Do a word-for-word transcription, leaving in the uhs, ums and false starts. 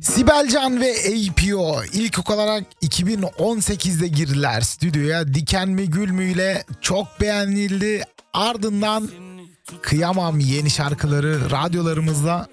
Sibel Can ve A P O ilk olarak iki bin on sekizde girdiler stüdyoya. Diken mi Gül mü ile çok beğenildi. Ardından Kıyamam yeni şarkıları radyolarımızda